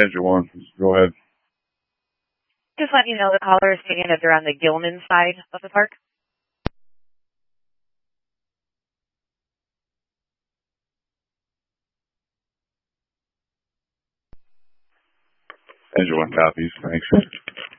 Engine 1, go ahead. Just letting you know the caller is saying that they're on the Gilman side of the park. Engine 1 copies, thanks.